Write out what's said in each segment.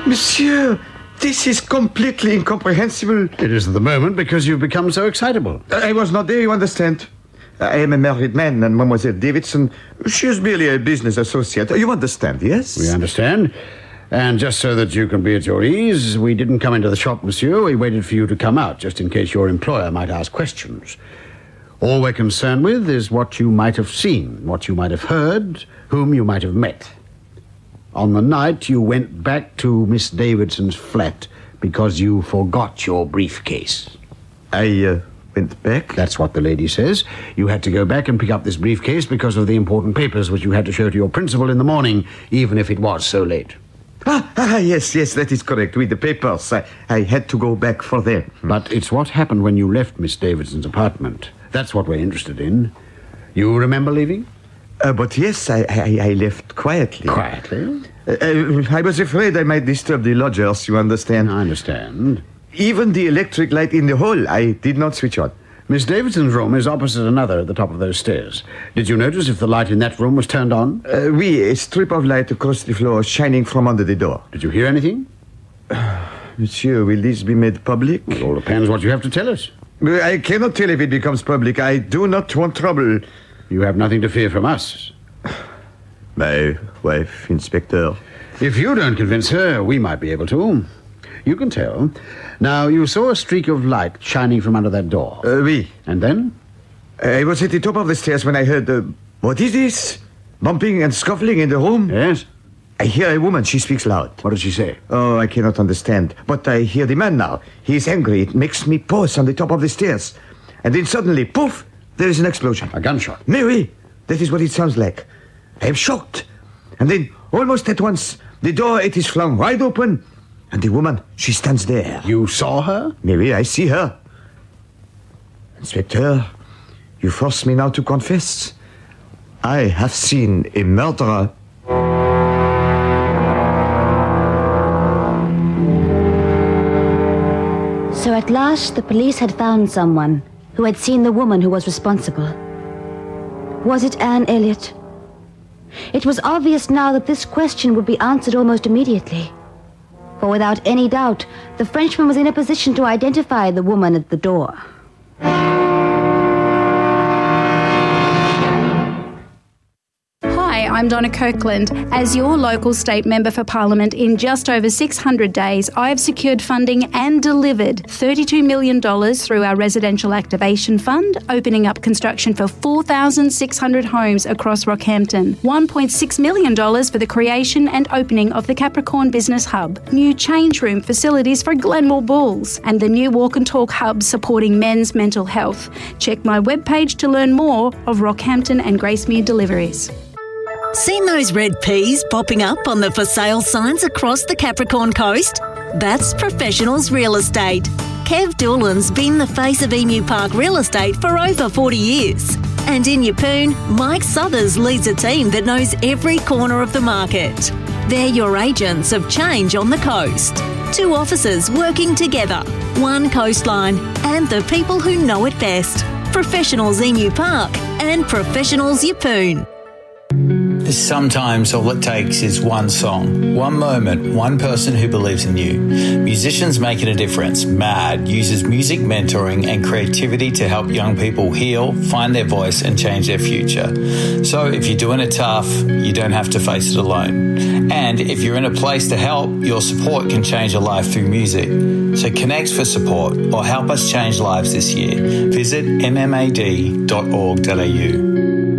Monsieur, this is completely incomprehensible. It is at the moment because you've become so excitable. I was not there, you understand. I am a married man, and Mademoiselle Davidson, she is merely a business associate. You understand, yes? We understand. And just so that you can be at your ease, we didn't come into the shop, monsieur. We waited for you to come out, just in case your employer might ask questions. All we're concerned with is what you might have seen, what you might have heard, whom you might have met. On the night you went back to Miss Davidson's flat because you forgot your briefcase. I went back? That's what the lady says. You had to go back and pick up this briefcase because of the important papers which you had to show to your principal in the morning, even if it was so late. Yes, that is correct. With the papers, I had to go back for them. But it's what happened when you left Miss Davidson's apartment. That's what we're interested in. You remember leaving? But yes, I left quietly. Quietly? I was afraid I might disturb the lodgers, you understand. I understand. Even the electric light in the hall, I did not switch on. Miss Davidson's room is opposite another at the top of those stairs. Did you notice if the light in that room was turned on? Oui, a strip of light across the floor shining from under the door. Did you hear anything? Monsieur, will this be made public? It all depends what you have to tell us. I cannot tell if it becomes public. I do not want trouble. You have nothing to fear from us. My wife, Inspector. If you don't convince her, we might be able to. You can tell. Now, you saw a streak of light shining from under that door. Oui. And then? I was at the top of the stairs when I heard, what is this? Bumping and scuffling in the room? Yes. I hear a woman. She speaks loud. What does she say? Oh, I cannot understand. But I hear the man now. He is angry. It makes me pause on the top of the stairs. And then suddenly, poof, there is an explosion. A gunshot? Oui, that is what it sounds like. I am shocked. And then, almost at once, the door, it is flung wide open. And the woman, she stands there. You saw her? Oui, I see her. Inspector, you force me now to confess. I have seen a murderer. So at last the police had found someone who had seen the woman who was responsible. Was it Anne Elliot? It was obvious now that this question would be answered almost immediately. For without any doubt, the Frenchman was in a position to identify the woman at the door. Hi, I'm Donna Kirkland. As your local state member for Parliament, in just over 600 days, I have secured funding and delivered $32 million through our Residential Activation Fund, opening up construction for 4,600 homes across Rockhampton, $1.6 million for the creation and opening of the Capricorn Business Hub, new change room facilities for Glenmore Bulls, and the new Walk and Talk Hub supporting men's mental health. Check my webpage to learn more of Rockhampton and Gracemere deliveries. Seen those red peas popping up on the for sale signs across the Capricorn coast? That's Professionals Real Estate. Kev Doolan's been the face of Emu Park Real Estate for over 40 years. And in Yeppoon, Mike Southers leads a team that knows every corner of the market. They're your agents of change on the coast. 2 offices working together, 1 coastline, and the people who know it best. Professionals Emu Park and Professionals Yeppoon. Sometimes all it takes is one song, one moment, one person who believes in you. Musicians Making a Difference, MAD, uses music mentoring and creativity to help young people heal, find their voice and change their future. So if you're doing it tough, you don't have to face it alone. And if you're in a place to help, your support can change a life through music. So connect for support or help us change lives this year. Visit mmad.org.au.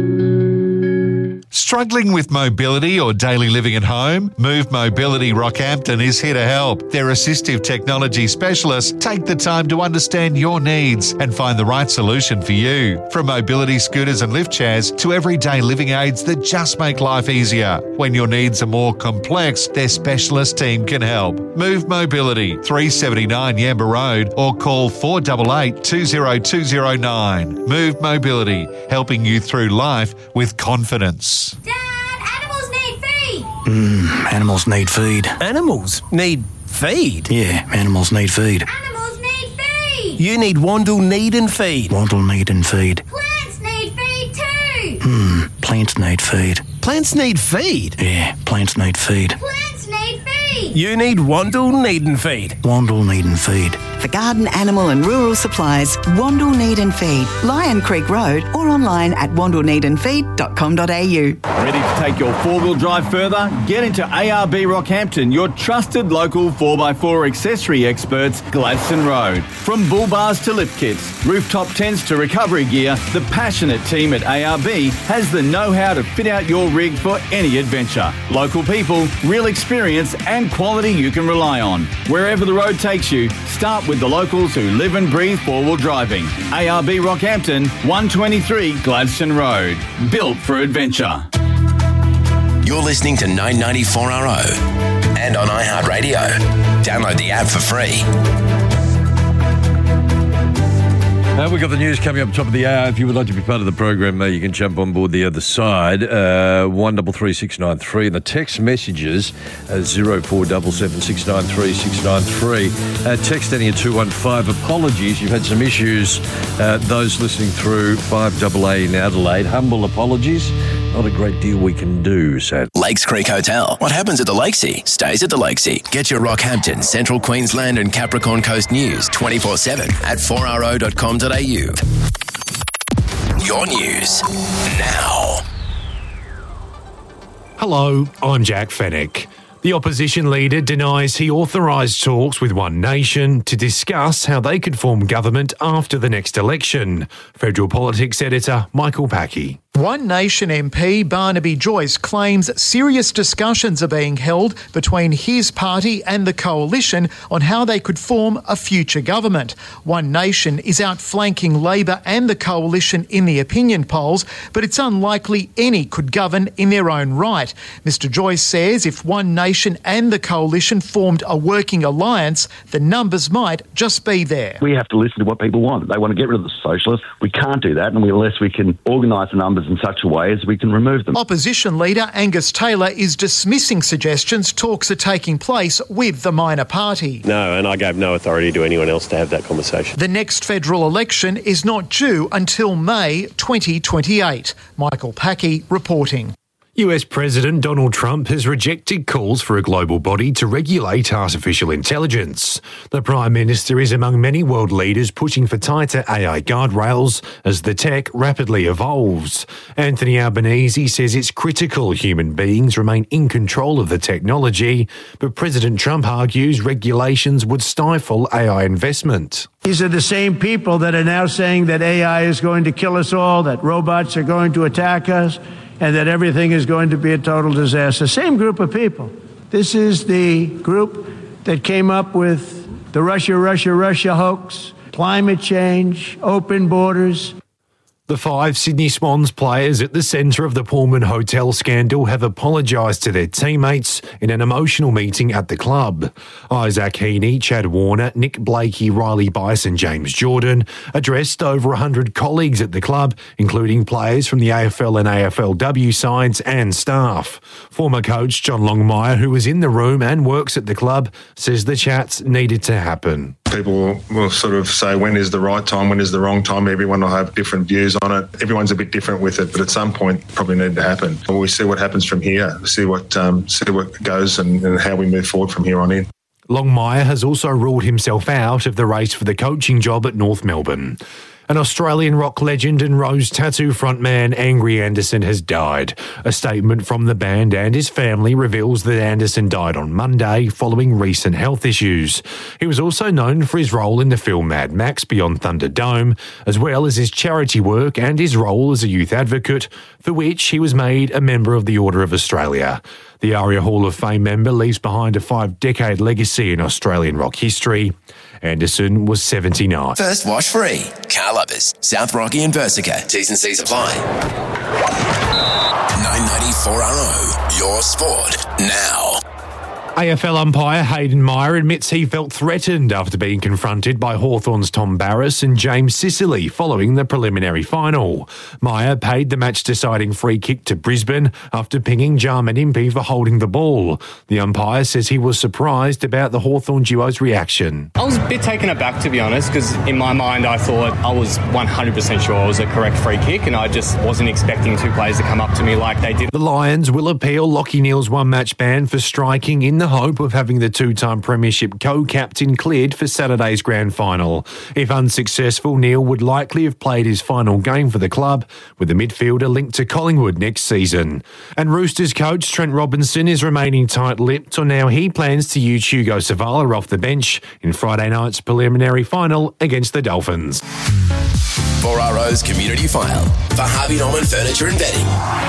Struggling with mobility or daily living at home? Move Mobility Rockhampton is here to help. Their assistive technology specialists take the time to understand your needs and find the right solution for you. From mobility scooters and lift chairs to everyday living aids that just make life easier. When your needs are more complex, their specialist team can help. Move Mobility, 379 Yamba Road, or call 488 20209. Move Mobility, helping you through life with confidence. Dad, animals need feed! Animals need feed. Animals need feed? Yeah, animals need feed. Animals need feed! You need Wandle Need and Feed. Wandle need and feed. Plants need feed too! Plants need feed. Plants need feed? Yeah, plants need feed. Plants need feed! Feed. You need Wandle Need and Feed. Wandle Need and Feed. For garden, animal and rural supplies, Wandle Need and Feed, Lion Creek Road, or online at wandleneedandfeed.com.au. Ready to take your four-wheel drive further? Get into ARB Rockhampton, your trusted local 4x4 accessory experts, Gladstone Road. From bull bars to lift kits, rooftop tents to recovery gear, the passionate team at ARB has the know-how to fit out your rig for any adventure. Local people, real experience and quality you can rely on. Wherever the road takes you, start with the locals who live and breathe four-wheel driving. ARB Rockhampton, 123 Gladstone Road. Built for adventure. You're listening to 994RO and on iHeartRadio. Download the app for free. We've got the news coming up top of the hour. If you would like to be part of the program, you can jump on board the other side. 133693. And the text messages 0477 693 693. Text any at 215. Apologies, you've had some issues. Those listening through 5AA in Adelaide. Humble apologies. Not a great deal we can do, sadly. Lakes Creek Hotel. What happens at the Lakesea stays at the Lakesea. Get your Rockhampton, Central Queensland and Capricorn Coast news 24/7 at 4ro.com.au. Your news now. Hello, I'm Jack Fennick. The opposition leader denies he authorised talks with One Nation to discuss how they could form government after the next election. Federal Politics editor Michael Packey. One Nation MP Barnaby Joyce claims serious discussions are being held between his party and the coalition on how they could form a future government. One Nation is outflanking Labor and the coalition in the opinion polls, but it's unlikely any could govern in their own right. Mr Joyce says if One Nation and the coalition formed a working alliance, the numbers might just be there. We have to listen to what people want. They want to get rid of the socialists. We can't do that unless we can organise the numbers in such a way as we can remove them. Opposition leader Angus Taylor is dismissing suggestions talks are taking place with the minor party. No, and I gave no authority to anyone else to have that conversation. The next federal election is not due until May 2028. Michael Packey reporting. US President Donald Trump has rejected calls for a global body to regulate artificial intelligence. The Prime Minister is among many world leaders pushing for tighter AI guardrails as the tech rapidly evolves. Anthony Albanese says it's critical human beings remain in control of the technology, but President Trump argues regulations would stifle AI investment. These are the same people that are now saying that AI is going to kill us all, that robots are going to attack us, and that everything is going to be a total disaster. Same group of people. This is the group that came up with the Russia hoax, climate change, open borders. The 5 Sydney Swans players at the centre of the Pullman Hotel scandal have apologised to their teammates in an emotional meeting at the club. Isaac Heaney, Chad Warner, Nick Blakey, Riley Bice and James Jordan addressed over 100 colleagues at the club, including players from the AFL and AFLW sides and staff. Former coach John Longmire, who was in the room and works at the club, says the chats needed to happen. People will sort of say, when is the right time, when is the wrong time? Everyone will have different views on it. Everyone's a bit different with it, but at some point probably need to happen. We see what happens from here, see what goes and how we move forward from here on in. Longmire has also ruled himself out of the race for the coaching job at North Melbourne. An Australian rock legend and Rose Tattoo frontman Angry Anderson has died. A statement from the band and his family reveals that Anderson died on Monday following recent health issues. He was also known for his role in the film Mad Max Beyond Thunderdome, as well as his charity work and his role as a youth advocate, for which he was made a member of the Order of Australia. The ARIA Hall of Fame member leaves behind a 5-decade legacy in Australian rock history. Anderson was 79. First wash free. Car Lovers, South Rocky and Versica. T's and C's apply. 994RO, your sport now. AFL umpire Hayden Meyer admits he felt threatened after being confronted by Hawthorn's Tom Barras and James Sicily following the preliminary final. Meyer paid the match-deciding free kick to Brisbane after pinging Jarman Impey for holding the ball. The umpire says he was surprised about the Hawthorn duo's reaction. I was a bit taken aback, to be honest, because in my mind I thought I was 100% sure it was a correct free kick and I just wasn't expecting two players to come up to me like they did. The Lions will appeal Lachie Neale's one-match ban for striking in the the hope of having the two-time premiership co-captain cleared for Saturday's grand final. If unsuccessful, Neil would likely have played his final game for the club, with the midfielder linked to Collingwood next season. And Roosters coach Trent Robinson is remaining tight-lipped on how he plans to use Hugo Savala off the bench in Friday night's preliminary final against the Dolphins. 4RO's Community File for Harvey Norman Furniture and Bedding.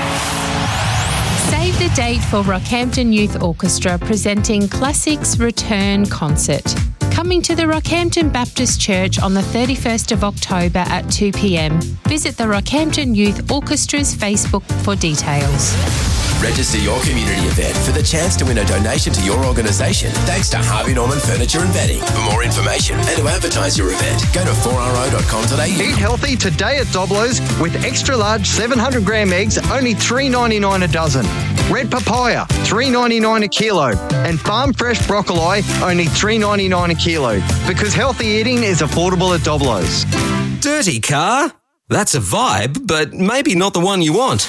Save the date for Rockhampton Youth Orchestra presenting Classics Return Concert. Coming to the Rockhampton Baptist Church on the 31st of October at 2 p.m. Visit the Rockhampton Youth Orchestra's Facebook for details. Register your community event for the chance to win a donation to your organisation thanks to Harvey Norman Furniture and Bedding. For more information and to advertise your event, go to 4ro.com.au. Eat healthy today at Doblo's with extra large 700-gram eggs, only $3.99 a dozen. Red papaya, $3.99 a kilo. And farm fresh broccoli, only $3.99 a kilo. Because healthy eating is affordable at Doblo's. Dirty car? That's a vibe, but maybe not the one you want.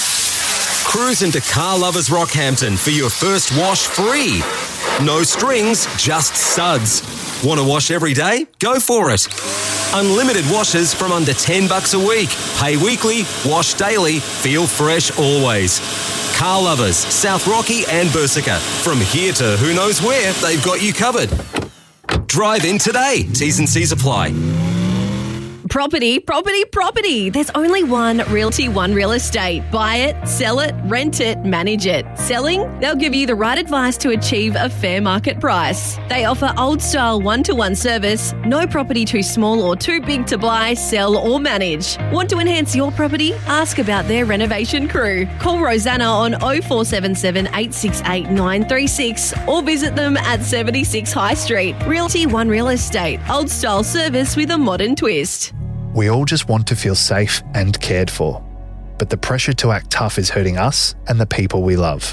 Cruise into Car Lovers Rockhampton for your first wash free. No strings, just suds. Want to wash every day? Go for it. Unlimited washes from under $10 a week. Pay weekly, wash daily, feel fresh always. Car Lovers, South Rocky and Bersica. From here to who knows where, they've got you covered. Drive in today. T's and C's apply. Property, property, property. There's only one Realty One Real Estate. Buy it, sell it, rent it, manage it. Selling? They'll give you the right advice to achieve a fair market price. They offer old-style one-to-one service. No property too small or too big to buy, sell or manage. Want to enhance your property? Ask about their renovation crew. Call Rosanna on 0477 868 936 or visit them at 76 High Street. Realty One Real Estate. Old-style service with a modern twist. We all just want to feel safe and cared for, but the pressure to act tough is hurting us and the people we love.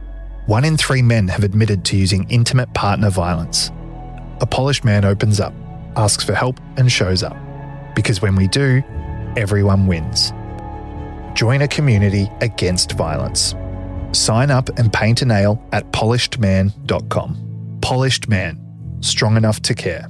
1 in 3 men have admitted to using intimate partner violence. A polished man opens up, asks for help and shows up. Because when we do, everyone wins. Join a community against violence. Sign up and paint a nail at polishedman.com. Polished Man. Strong enough to care.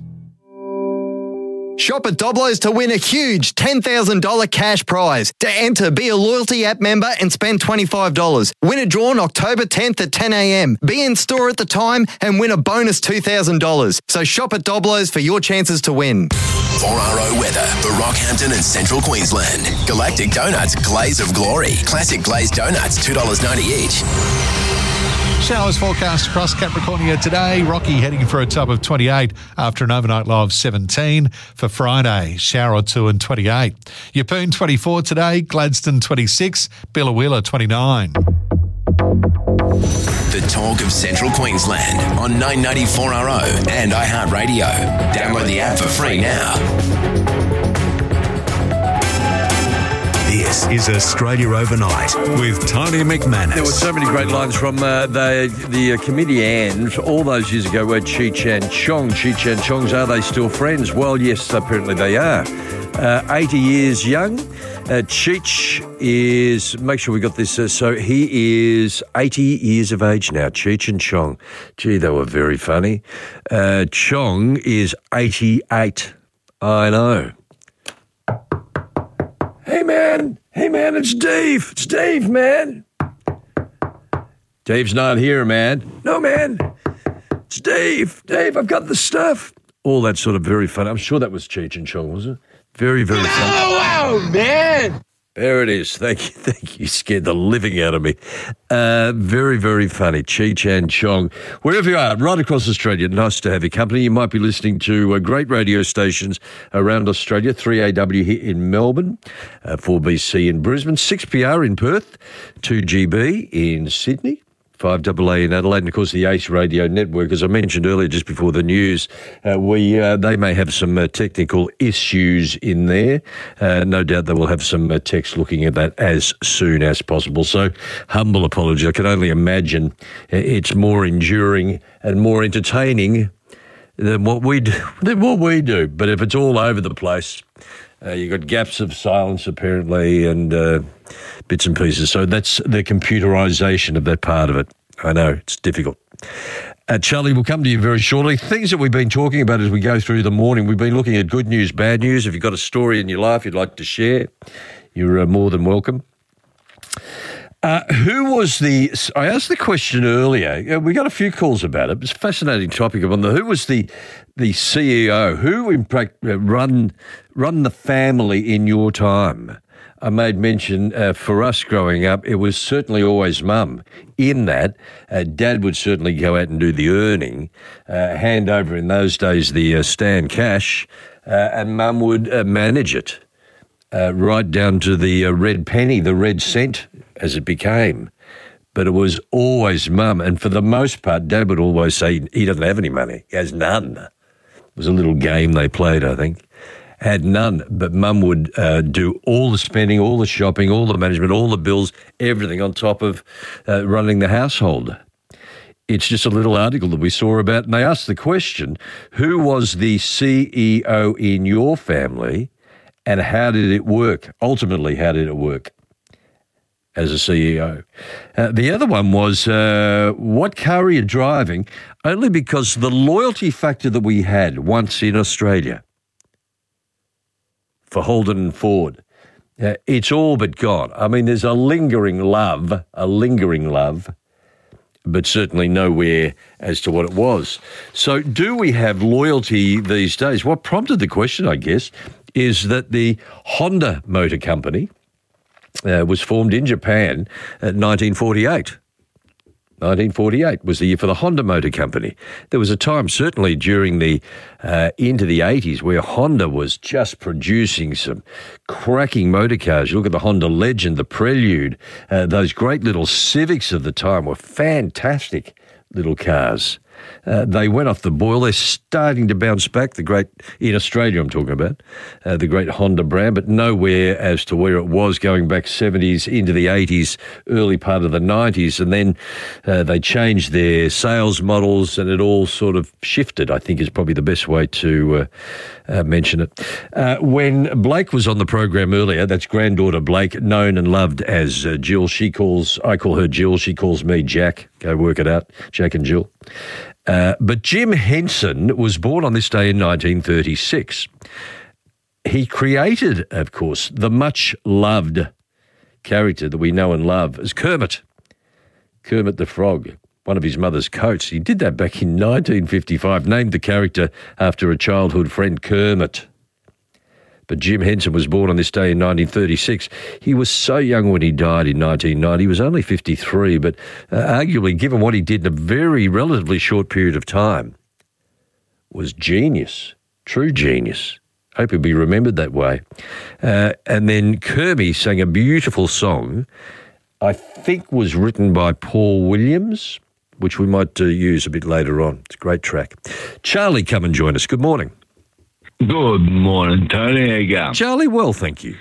Shop at Doblo's to win a huge $10,000 cash prize. To enter, be a loyalty app member and spend $25. Win a draw on October 10th at 10 a.m. Be in store at the time and win a bonus $2,000. So shop at Doblo's for your chances to win. 4RO weather for Rockhampton and Central Queensland. Galactic Donuts Glaze of Glory. Classic glazed donuts, $2.90 each. Showers forecast across Capricornia today. Rocky heading for a top of 28 after an overnight low of 17 for Friday. Shower or two and 28. Yeppoon 24 today. Gladstone 26. Billawheeler 29. The talk of Central Queensland on 994RO and iHeartRadio. Download the app for free now. This is Australia Overnight with Tony McManus. There were so many great lines from the comedians all those years ago where Cheech and Chong. Cheech and Chong's, are they still friends? Well, yes, apparently they are. 80 years young. Cheech is, make sure we got this, so he is 80 years of age now, Cheech and Chong. Gee, they were very funny. Chong is 88. I know. Hey man, it's Dave. It's Dave, man. Dave's not here, man. No, man. It's Dave. Dave, I've got the stuff. All that sort of very fun. I'm sure that was Cheech and Chong, was it? Very, very fun. Oh, man. There it is. Thank you. Thank you. Scared the living out of me. Very, very funny. Cheech and Chong. Wherever you are, right across Australia, nice to have your company. You might be listening to great radio stations around Australia. 3AW here in Melbourne, 4BC in Brisbane, 6PR in Perth, 2GB in Sydney, 5AA in Adelaide, and of course the Ace Radio Network. As I mentioned earlier, just before the news, they may have some technical issues in there. No doubt they will have some techs looking at that as soon as possible. So, humble apology. I can only imagine it's more enduring and more entertaining than what we do. But if it's all over the place, you've got gaps of silence apparently and bits and pieces. So that's the computerisation of that part of it. I know, it's difficult. Charlie, we'll come to you very shortly. Things that we've been talking about as we go through the morning, we've been looking at good news, bad news. If you've got a story in your life you'd like to share, you're more than welcome. I asked the question earlier. We got a few calls about it. It's a fascinating topic. Who was the CEO? Who in run the family in your time? I made mention for us growing up, it was certainly always Mum. In that, Dad would certainly go out and do the earning, hand over in those days the Stan cash, and Mum would manage it. Right down to the red penny, the red cent, as it became. But it was always Mum. And for the most part, Dad would always say he doesn't have any money. He has none. It was a little game they played, I think. Had none. But Mum would do all the spending, all the shopping, all the management, all the bills, everything on top of running the household. It's just a little article that we saw about, and they asked the question, who was the CEO in your family? And how did it work? Ultimately, how did it work as a CEO? The other one was, what car are you driving? Only because the loyalty factor that we had once in Australia for Holden and Ford, it's all but gone. I mean, there's a lingering love, but certainly nowhere as to what it was. So do we have loyalty these days? What prompted the question, I guess, is that the Honda Motor Company was formed in Japan in 1948. 1948 was the year for the Honda Motor Company. There was a time, certainly during the into the 80s, where Honda was just producing some cracking motor cars. You look at the Honda Legend, the Prelude, those great little Civics of the time were fantastic little cars. They went off the boil. They're starting to bounce back. In Australia, I'm talking about, the great Honda brand, but nowhere as to where it was going back 70s into the 80s, early part of the 90s. And then they changed their sales models and it all sort of shifted, I think is probably the best way to mention it. When Blake was on the program earlier, that's granddaughter Blake, known and loved as Jill. I call her Jill. She calls me Jack. Go work it out, Jack and Jill. But Jim Henson was born on this day in 1936. He created, of course, the much-loved character that we know and love as Kermit the Frog, one of his mother's coats. He did that back in 1955, named the character after a childhood friend, Kermit. But Jim Henson was born on this day in 1936. He was so young when he died in 1990. He was only 53, but arguably, given what he did in a very relatively short period of time, was genius, true genius. Hope he'll be remembered that way. And then Kirby sang a beautiful song, I think was written by Paul Williams, which we might use a bit later on. It's a great track. Charlie, come and join us. Good morning. Good morning, Tony. How you going? Charlie, well, thank you.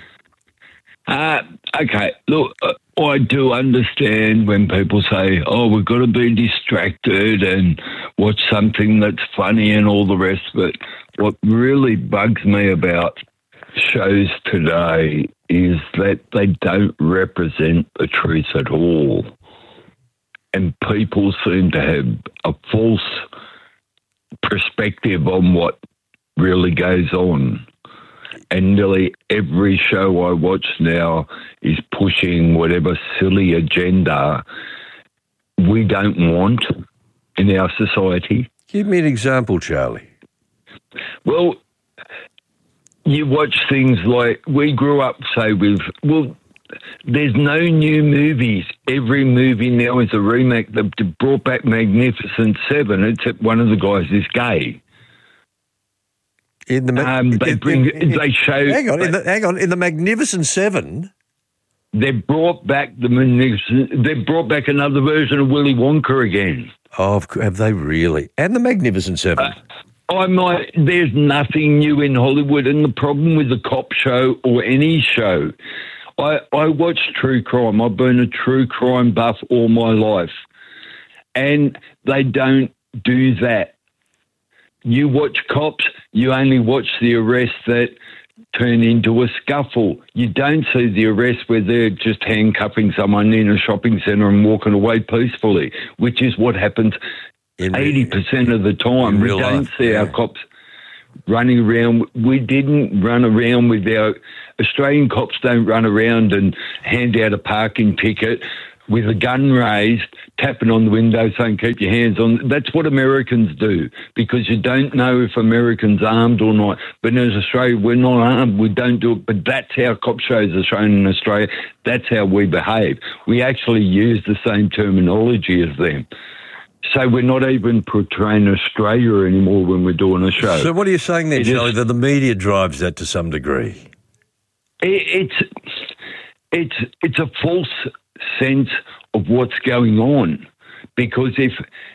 Okay, look, I do understand when people say, oh, we've got to be distracted and watch something that's funny and all the rest, but what really bugs me about shows today is that they don't represent the truth at all. And people seem to have a false perspective on what really goes on. And nearly every show I watch now is pushing whatever silly agenda we don't want in our society. Give me an example, Charlie. Well, you watch things like, we grew up, say, with, there's no new movies. Every movie now is a remake. They brought back Magnificent Seven, except one of the guys is gay. In the in the Magnificent Seven, they brought back they brought back another version of Willy Wonka again. Oh, have they really? And the Magnificent Seven. There's nothing new in Hollywood, and the problem with the cop show or any show, I watch true crime. I've been a true crime buff all my life, and they don't do that. You watch cops, you only watch the arrests that turn into a scuffle. You don't see the arrests where they're just handcuffing someone in a shopping centre and walking away peacefully, which is what happens 80% of the time. We real don't life, see our cops running around. We didn't run around with our... Australian cops don't run around and hand out a parking ticket with a gun raised, tapping on the window saying, keep your hands on. That's what Americans do, because you don't know if Americans are armed or not. But in Australia, we're not armed. We don't do it. But that's how cop shows are shown in Australia. That's how we behave. We actually use the same terminology as them. So we're not even portraying Australia anymore when we're doing a show. So what are you saying then, Charlie, that the media drives that to some degree? It's a false sense of what's going on, because if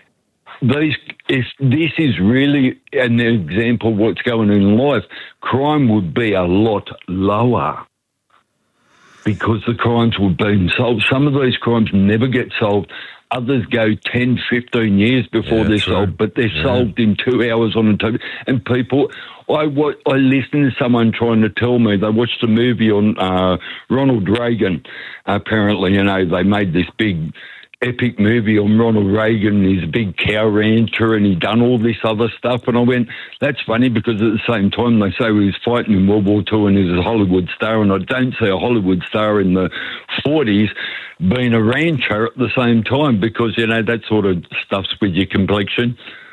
this is really an example of what's going on in life, crime would be a lot lower, because the crimes were being solved. Some of these crimes never get solved. Others go 10, 15 years before they're solved, but they're solved in 2 hours on a TV. And people, I listened to someone trying to tell me they watched a movie on Ronald Reagan. Apparently, they made this big epic movie on Ronald Reagan. He's a big cow rancher and he done all this other stuff. And I went, that's funny, because at the same time they say he was fighting in World War II and he's a Hollywood star. And I don't see a Hollywood star in the 40s being a rancher at the same time, because, that sort of stuff's with your complexion.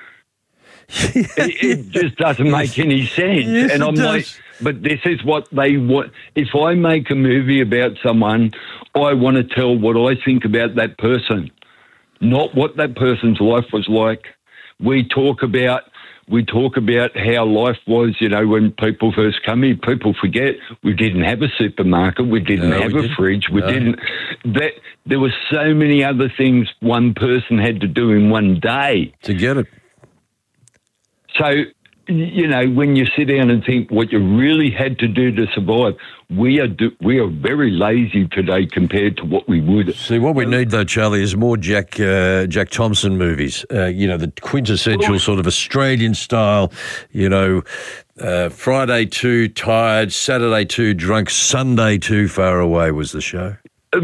It just doesn't make any sense. Yes, and I'm like, but this is what they want. If I make a movie about someone, I want to tell what I think about that person, not what that person's life was like. We talk about how life was, when people first come here. People forget we didn't have a supermarket, we didn't have a fridge, we didn't. There were so many other things one person had to do in one day to get it. So, when you sit down and think what you really had to do to survive, we are very lazy today compared to what we would. See, what we need, though, Charlie, is more Jack Thompson movies. The quintessential sort of Australian style, Friday too tired, Saturday too drunk, Sunday too far away was the show. But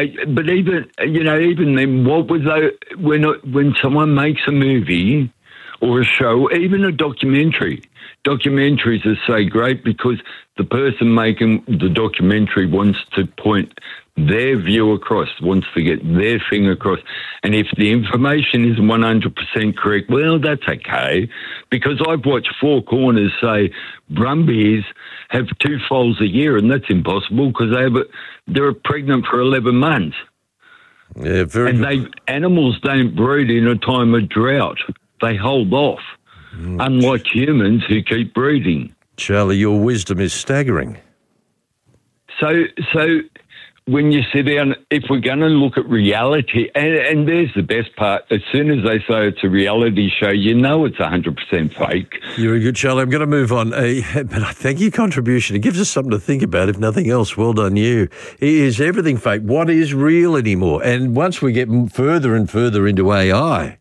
even then, what was when someone makes a movie or a show, even a documentary. Documentaries are so great because the person making the documentary wants to point their view across, wants to get their thing across. And if the information isn't 100% correct, well, that's okay. Because I've watched Four Corners say Brumbies have 2 foals a year, and that's impossible because they're pregnant for 11 months. Yeah, very good. Animals don't breed in a time of drought. They hold off, unlike humans who keep breeding. Charlie, your wisdom is staggering. So when you sit down, if we're going to look at reality, and there's the best part, as soon as they say it's a reality show, it's 100% fake. You're good, Charlie. I'm going to move on. But I thank your contribution. It gives us something to think about, if nothing else. Well done, you. Is everything fake? What is real anymore? And once we get further and further into AI,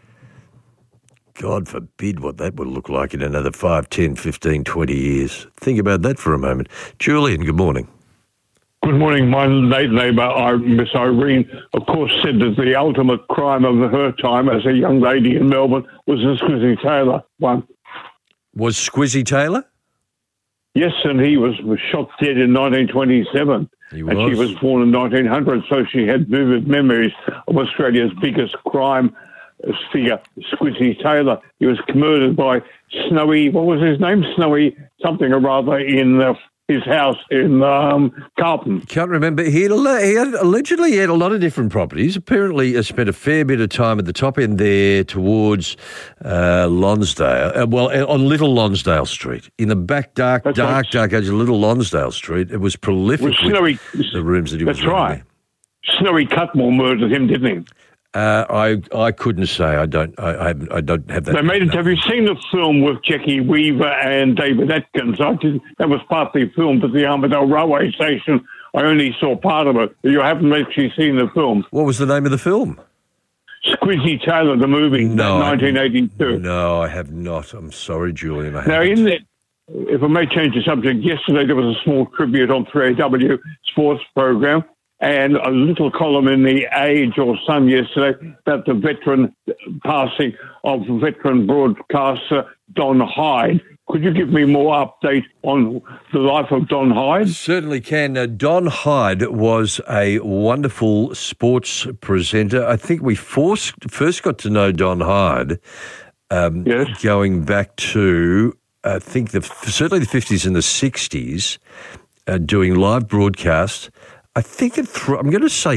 God forbid what that would look like in another 5, 10, 15, 20 years. Think about that for a moment. Julian, good morning. Good morning. My late neighbour, Miss Irene, of course, said that the ultimate crime of her time as a young lady in Melbourne was the Squizzy Taylor one. Was Squizzy Taylor? Yes, and he was shot dead in 1927. He was. And she was born in 1900, so she had vivid memories of Australia's biggest crime figure, Squizzy Taylor. He was murdered by Snowy, what was his name? Snowy something or other in his house in Carlton. Can't remember. He allegedly had a lot of different properties. Apparently spent a fair bit of time at the top end there towards Lonsdale, on Little Lonsdale Street. In the back dark edge of Little Lonsdale Street. It was prolific with the rooms that he was running. That's right. Snowy Cutmore murdered him, didn't he? I couldn't say. I don't have that. They made it. Have you seen the film with Jackie Weaver and David Atkins? That was partly filmed at the Armadale Railway Station. I only saw part of it. You haven't actually seen the film. What was the name of the film? Squizzy Taylor, the movie, 1982. No, I have not. I'm sorry, Julian. If I may change the subject, yesterday there was a small tribute on 3AW sports program and a little column in the Age or Sun yesterday about the veteran passing of veteran broadcaster Don Hyde. Could you give me more update on the life of Don Hyde? Certainly can. Don Hyde was a wonderful sports presenter. I think we first got to know Don Hyde going back to, I think, certainly the 50s and the 60s, doing live broadcasts. I think I'm going to say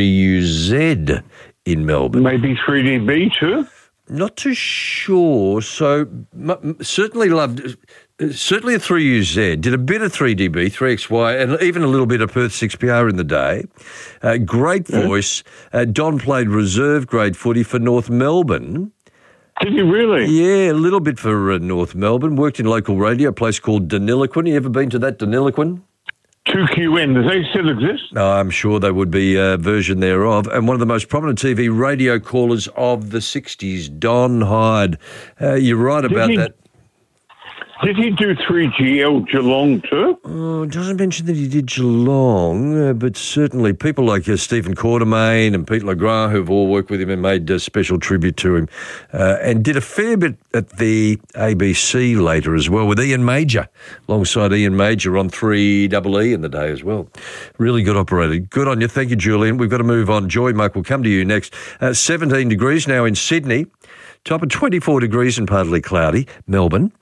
3UZ in Melbourne. Maybe 3DB too? Not too sure. So certainly loved, certainly a 3UZ, did a bit of 3DB, 3XY, and even a little bit of Perth 6PR in the day. Great voice. Don played reserve grade footy for North Melbourne. Did you really? Yeah, a little bit for North Melbourne. Worked in local radio, a place called Deniliquin. You ever been to that, Deniliquin? 2QN, do they still exist? I'm sure they would be a version thereof. And one of the most prominent TV radio callers of the 60s, Don Hyde. You're right about that. Did he do 3GL Geelong too? Oh, it doesn't mention that he did Geelong, but certainly people like Stephen Quartermain and Pete LeGras, who've all worked with him and made a special tribute to him, and did a fair bit at the ABC later as well with Ian Major, alongside Ian Major on 3EE in the day as well. Really good operator. Good on you. Thank you, Julian. We've got to move on. Joy, Mike, we'll come to you next. 17 degrees now in Sydney. Top of 24 degrees and partly cloudy. Melbourne,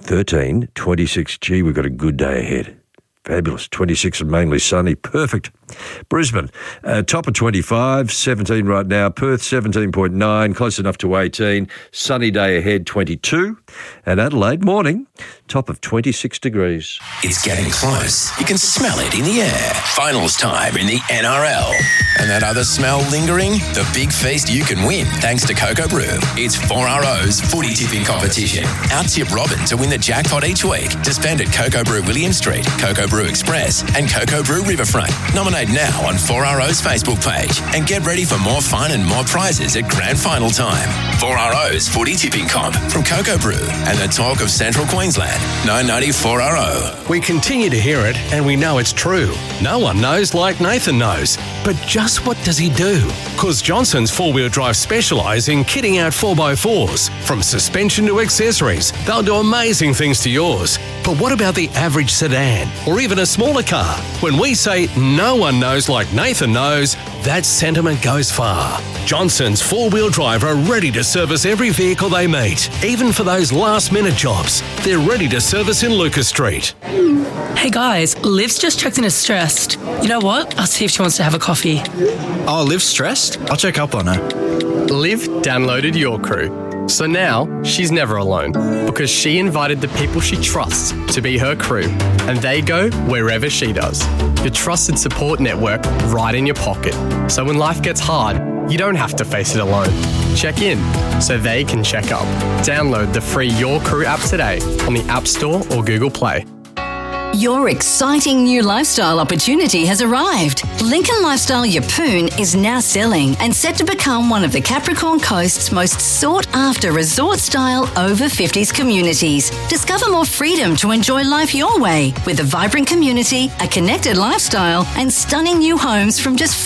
13, 26. Gee, we've got a good day ahead. Fabulous. 26 and mainly sunny. Perfect. Brisbane, top of 25, 17 right now. Perth, 17.9, close enough to 18. Sunny day ahead, 22. And Adelaide, morning, top of 26 degrees. It's getting close. You can smell it in the air. Finals time in the NRL. And that other smell lingering? The big feast you can win thanks to Cocoa Brew. It's 4RO's footy tipping competition. Out-tip Robin to win the jackpot each week to spend at Cocoa Brew William Street, Cocoa Brew Express and Cocoa Brew Riverfront. Nominate now on 4RO's Facebook page and get ready for more fun and more prizes at grand final time. 4RO's footy tipping comp from Cocoa Brew and the talk of Central Queensland. 990 4RO. We continue to hear it and we know it's true. No one knows like Nathan knows. But just what does he do? Because Johnson's four-wheel drive specialise in kitting out 4x4s. From suspension to accessories, they'll do amazing things to yours. But what about the average sedan or even a smaller car? When we say no one knows like Nathan knows, that sentiment goes far. Johnson's four-wheel drive are ready to service every vehicle they meet, even for those last-minute jobs. They're ready to service in Lucas Street. Hey guys, Liv's just checked in as stressed. You know what? I'll see if she wants to have a coffee. Oh, Liv's stressed? I'll check up on her. Liv downloaded Your Crew. So now she's never alone because she invited the people she trusts to be her crew and they go wherever she does. Your trusted support network right in your pocket. So when life gets hard, you don't have to face it alone. Check in so they can check up. Download the free Your Crew app today on the App Store or Google Play. Your exciting new lifestyle opportunity has arrived. Lincoln Lifestyle Yeppoon is now selling and set to become one of the Capricorn Coast's most sought-after resort-style over-50s communities. Discover more freedom to enjoy life your way with a vibrant community, a connected lifestyle, and stunning new homes from just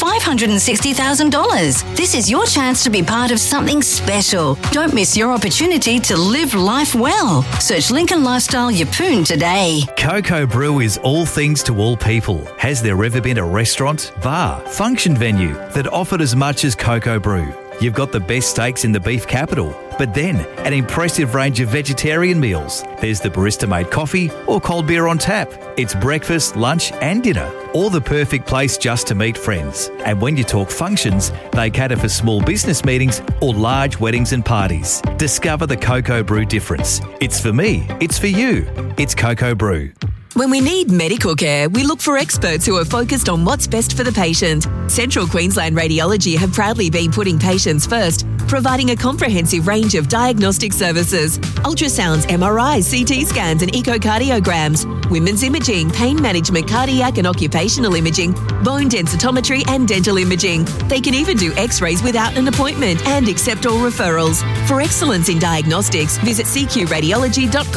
$560,000. This is your chance to be part of something special. Don't miss your opportunity to live life well. Search Lincoln Lifestyle Yeppoon today. Cocoa Brew is all things to all people. Has there ever been a restaurant, bar, function venue that offered as much as Cocoa Brew? You've got the best steaks in the beef capital, but then an impressive range of vegetarian meals. There's the barista-made coffee or cold beer on tap. It's breakfast, lunch and dinner, or the perfect place just to meet friends. And when you talk functions, they cater for small business meetings or large weddings and parties. Discover the Cocoa Brew difference. It's for me, it's for you. It's Cocoa Brew. When we need medical care, we look for experts who are focused on what's best for the patient. Central Queensland Radiology have proudly been putting patients first, providing a comprehensive range of diagnostic services: ultrasounds, MRIs, CT scans and echocardiograms, women's imaging, pain management, cardiac and occupational imaging, bone densitometry and dental imaging. They can even do x-rays without an appointment and accept all referrals. For excellence in diagnostics, visit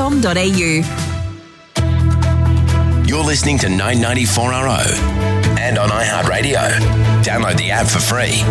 cqradiology.com.au. You're listening to 990 4RO. and on iHeartRadio. Download the app for free.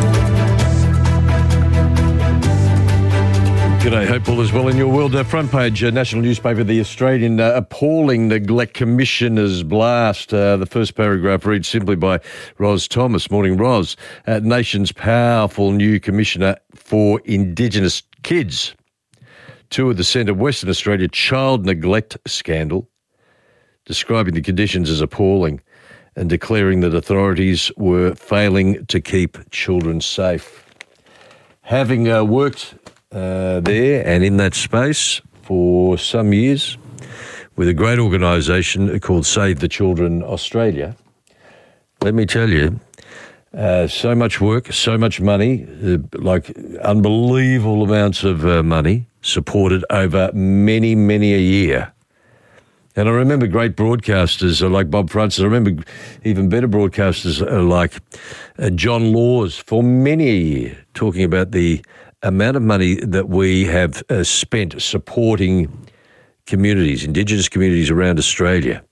G'day, hope all is well in your world. Front page, national newspaper, The Australian, appalling neglect commissioner's blast. The first paragraph reads simply by Ros Thomas. Morning, Ros. Nation's powerful new commissioner for Indigenous kids. Toured the centre of Western Australia child neglect scandal, describing the conditions as appalling and declaring that authorities were failing to keep children safe. Having worked there and in that space for some years with a great organisation called Save the Children Australia, let me tell you, so much work, so much money, like unbelievable amounts of money supported over many, many a year. And I remember great broadcasters like Bob Francis. I remember even better broadcasters like John Laws for many a year talking about the amount of money that we have spent supporting communities, Indigenous communities around Australia.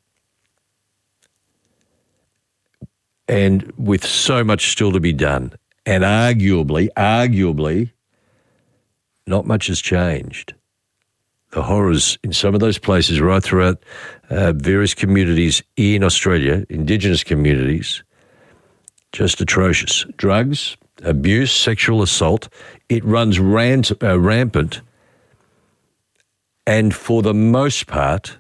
And with so much still to be done. And arguably, not much has changed. The horrors in some of those places right throughout various communities in Australia, Indigenous communities, just atrocious. Drugs, abuse, sexual assault, it runs rampant, and for the most part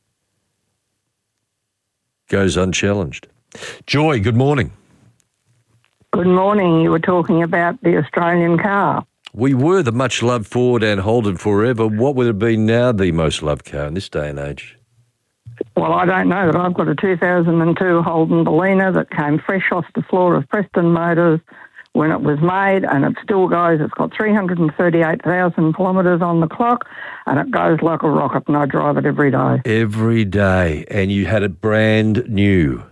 goes unchallenged. Joy, good morning. Good morning. You were talking about the Australian car. We were the much-loved Ford and Holden forever. What would have been now the most loved car in this day and age? Well, I don't know, but I've got a 2002 Holden Bellina that came fresh off the floor of Preston Motors when it was made, and it still goes. It's got 338,000 kilometres on the clock, and it goes like a rocket, and I drive it every day. Every day, and you had it brand new.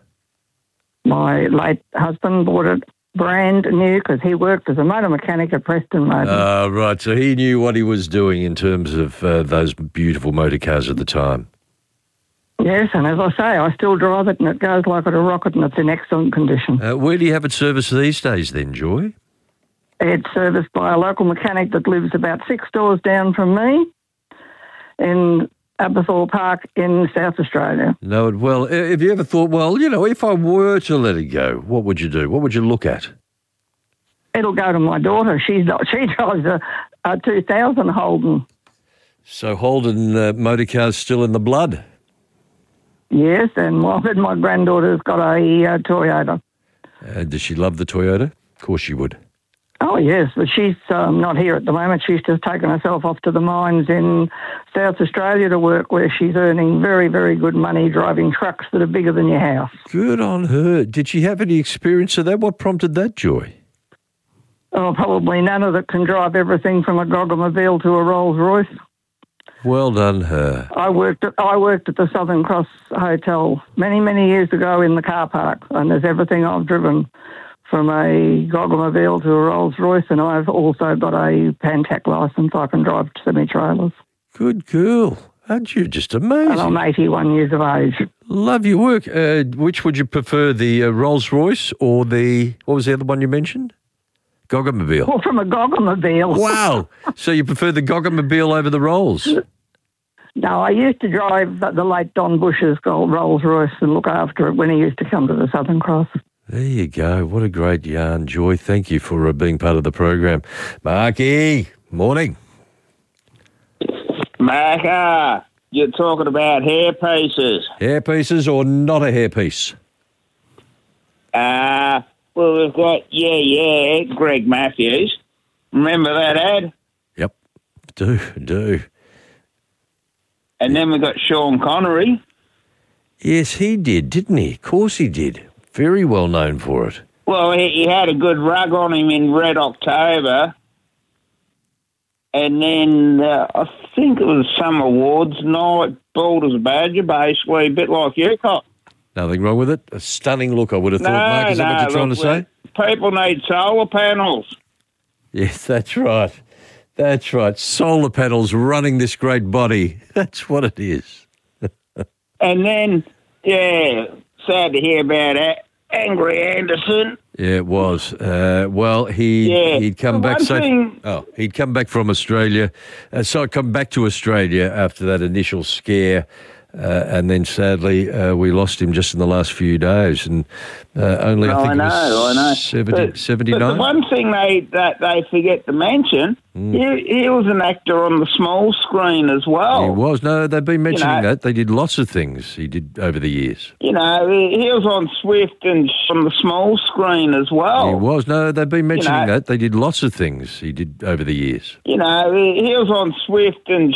My late husband bought it brand new because he worked as a motor mechanic at Preston Motors. Oh, right, so he knew what he was doing in terms of those beautiful motor cars at the time. Yes, and as I say, I still drive it and it goes like a rocket and it's in excellent condition. Where do you have it serviced these days then, Joy? It's serviced by a local mechanic that lives about 6 doors down from me in Aberthorpe Park in South Australia. Know it well. Have you ever thought, well, you know, if I were to let it go, what would you do? What would you look at? It'll go to my daughter. She drives a 2000 Holden. So Holden motor cars still in the blood? Yes, and my granddaughter's got a Toyota. Does she love the Toyota? Of course she would. Oh, yes, but she's not here at the moment. She's just taken herself off to the mines in South Australia to work, where she's earning very, very good money driving trucks that are bigger than your house. Good on her. Did she have any experience of that? What prompted that, Joy? Oh, probably none of it can drive everything from a Gogamobile to a Rolls-Royce. Well done, her. I worked at the Southern Cross Hotel many, many years ago in the car park, and there's everything I've driven from a Gogamobile to a Rolls-Royce, and I've also got a Pantac licence. I can drive semi-trailers. Good girl. Aren't you just amazing? And I'm 81 years of age. Love your work. Which would you prefer, the Rolls-Royce or the, what was the other one you mentioned? Gogamobile. Well, from a Gogamobile. Wow. So you prefer the Gogamobile over the Rolls? No, I used to drive the late Don Bush's Rolls-Royce and look after it when he used to come to the Southern Cross. There you go. What a great yarn, Joy. Thank you for being part of the program. Marky, morning. Macca, you're talking about hair pieces. Hair pieces or not a hair piece? Well, we've got, Greg Matthews. Remember that ad? Yep, do. And then we've got Sean Connery. Yes, he did, didn't he? Of course he did. Very well known for it. Well, he had a good rug on him in Red October. And then I think it was some awards night, bald as a badger, basically, a bit like you, Cop. Nothing wrong with it. A stunning look, I would have thought, Mark. Is that what you're trying to say? People need solar panels. Yes, that's right. That's right. Solar panels running this great body. That's what it is. And then, sad to hear about Angry Anderson. Yeah, it was. Well, he'd come back. He'd come back from Australia. So I come back to Australia after that initial scare. And then sadly, we lost him just in the last few days, and only I know. 79. But the one thing they forget to mention, he was an actor on the small screen as well. He was. No, they've been mentioning that. They did lots of things he did over the years. He was on Swift and on the small screen as well. He was. No, they've been mentioning that. They did lots of things he did over the years. He was on Swift and